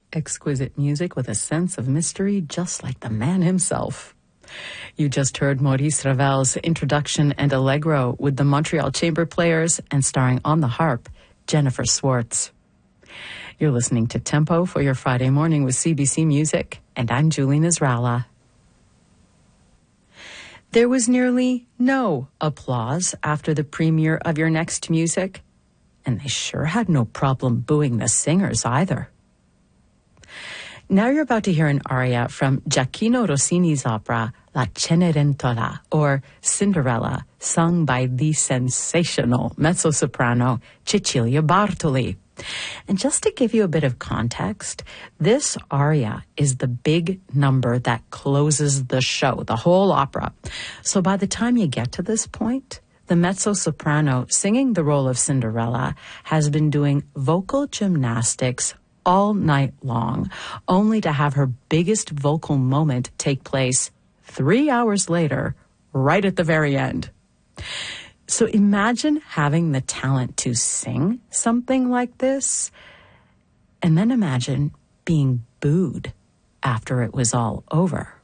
Exquisite music with a sense of mystery, just like the man himself. You just heard Maurice Ravel's introduction and Allegro with the Montreal Chamber Players and starring on the harp, Jennifer Swartz. You're listening to Tempo for your Friday morning with CBC Music, and I'm Julie Nasrallah. There was nearly no applause after the premiere of your next music, and they sure had no problem booing the singers either. Now you're about to hear an aria from Gioacchino Rossini's opera La Cenerentola, or Cinderella, sung by the sensational mezzo-soprano Cecilia Bartoli. And just to give you a bit of context, this aria is the big number that closes the show, the whole opera. So by the time you get to this point, the mezzo-soprano singing the role of Cinderella has been doing vocal gymnastics all night long, only to have her biggest vocal moment take place 3 hours later, right at the very end. So imagine having the talent to sing something like this, and then imagine being booed after it was all over.